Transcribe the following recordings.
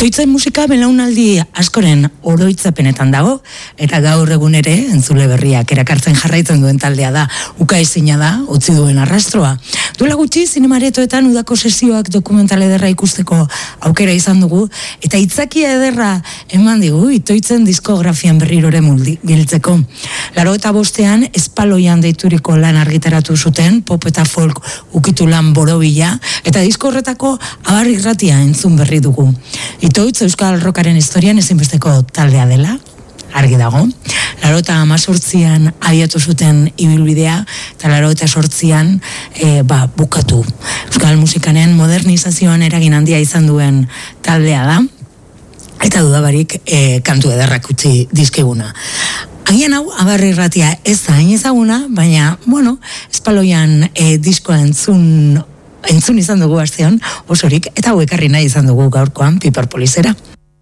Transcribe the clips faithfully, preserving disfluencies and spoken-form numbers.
Itoitzen musika belaunaldi askoren oroitzapenetan dago, eta gaur egun ere entzule berriak erakartzen jarraitzen duen taldea da, ukaezina da, utzi duen arrastroa. Duela gutxi, zinemaretoetan udako sesioak dokumental ederra ikusteko aukera izan dugu, eta itzakia ederra eman digu Itoitzen diskografian berrirore giltzeko. Laro eta bostean, espaloian deituriko lan argitaratu zuten, pop eta folk ukitu lan borobila, eta disko horretako abar irratia entzun berri dugu. Itoitz euskal rockaren historian ezinbesteko taldea dela, argi dago. Laro eta amazortzian abiatu zuten ibilbidea, eta laro eta sortzian e, ba, bukatu. Euskal musikanen modernizazioan eragin handia izan duen taldea da, eta dudabarik e, kantu ederrak utzi dizkiguna. Agian hau, abar irratia ez da hain ezaguna, baina, bueno, espaloian e, diskoa entzun entzun izan dugu astean, osorik, eta huekarri nahi izan dugu gaurkoan Piper Polizera.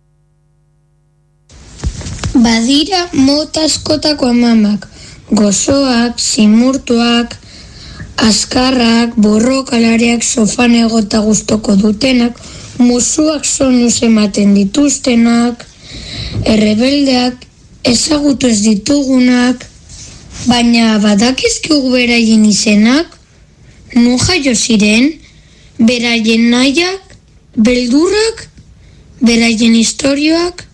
Badira mota askotako amamak, gozoak, simurtuak, azkarrak, borrokalariak, sofan egota gustoko dutenak, musuak sonuz ematen dituztenak, errebeldeak, ezagutu ez ditugunak, baina badakizkigu beraien izenak, nun jaio ziren, beraien nahiak, beldurrak, beraien istorioak,